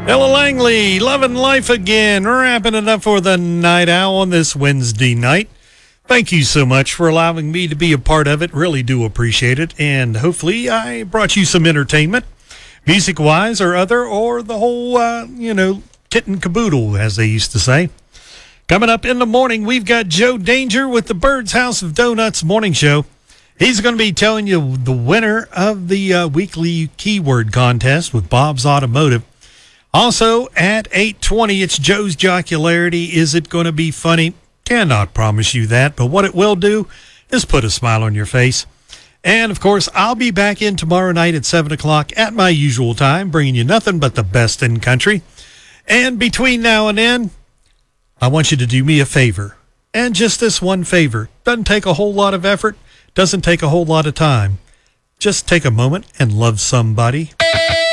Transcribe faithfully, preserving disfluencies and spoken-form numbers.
Ella Langley, loving life again, wrapping it up for the Night Owl on this Wednesday night. Thank you so much for allowing me to be a part of it. Really do appreciate it. And hopefully I brought you some entertainment, music-wise or other, or the whole, uh, you know, kit and caboodle, as they used to say. Coming up in the morning, we've got Joe Danger with the Bird's House of Donuts morning show. He's going to be telling you the winner of the uh, weekly keyword contest with Bob's Automotive. Also, at eight twenty, it's Joe's Jocularity. Is it going to be funny? Cannot promise you that, but what it will do is put a smile on your face. And, of course, I'll be back in tomorrow night at seven o'clock at my usual time, bringing you nothing but the best in country. And between now and then, I want you to do me a favor. And just this one favor. Doesn't take a whole lot of effort. Doesn't take a whole lot of time. Just take a moment and love somebody.